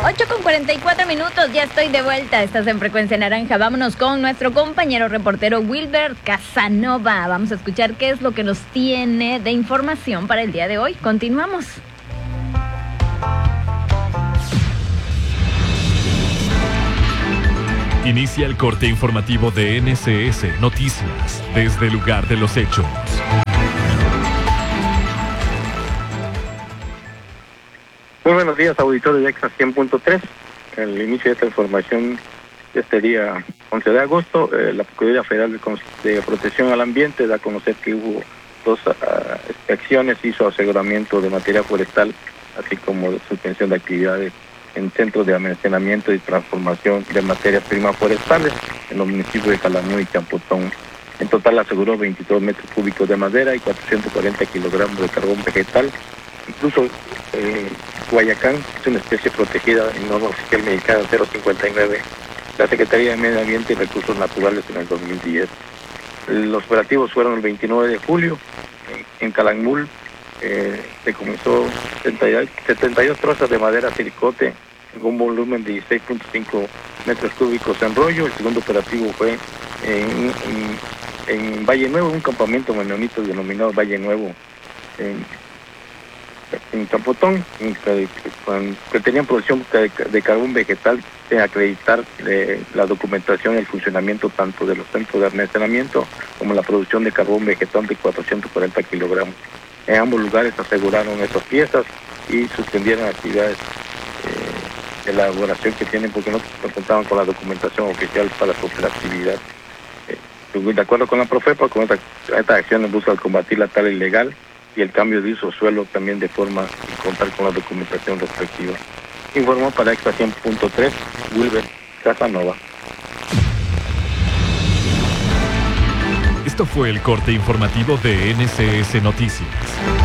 8:44, ya estoy de vuelta. Estás en Frecuencia Naranja. Vámonos con nuestro compañero reportero Wilber Casanova. Vamos a escuchar qué es lo que nos tiene de información para el día de hoy. Continuamos. Inicia el corte informativo de NCS Noticias desde el lugar de los hechos. Muy buenos días, auditores de EXA 100.3. El inicio de esta información de este día 11 de agosto, la Procuraduría Federal de Protección al Ambiente da a conocer que hubo dos inspecciones, hizo aseguramiento de materia forestal, así como de suspensión de actividades en centros de almacenamiento y transformación de materias primas forestales en los municipios de Calakmul y Champotón. En total aseguró 22 metros cúbicos de madera y 440 kilogramos de carbón vegetal. Incluso Guayacán es una especie protegida en norma oficial mexicana 059, la Secretaría de Medio Ambiente y Recursos Naturales en el 2010. Los operativos fueron el 29 de julio en Calakmul. Se comenzó 72 trozas de madera silicote con un volumen de 16.5 metros cúbicos en rollo. El segundo operativo fue en Valle Nuevo, un campamento menonita denominado Valle Nuevo en Champotón, que tenían producción de carbón vegetal, sin acreditar la documentación y el funcionamiento tanto de los centros de almacenamiento como la producción de carbón vegetal de 440 kilogramos. En ambos lugares aseguraron esas piezas y suspendieron actividades de elaboración que tienen porque no contaban con la documentación oficial para su operatividad. De acuerdo con la Profepa, con esta acción busca combatir la tala ilegal y el cambio de uso suelo también de forma y contar con la documentación respectiva. Informó para EXA 100.3 Wilber Casanova. Esto fue el corte informativo de NCS Noticias.